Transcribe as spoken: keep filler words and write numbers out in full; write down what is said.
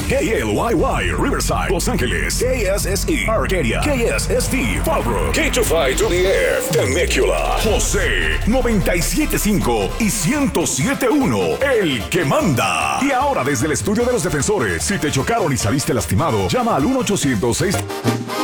K L Y Y, Riverside, Los Ángeles. K S S E, Arcadia. K S S T, Fallbrook. K two five to the F, Temecula. José, noventa y siete punto cinco y ciento siete punto uno, el que manda. Y ahora desde el estudio de los defensores, si te chocaron y saliste lastimado, llama al uno ochocientos seis...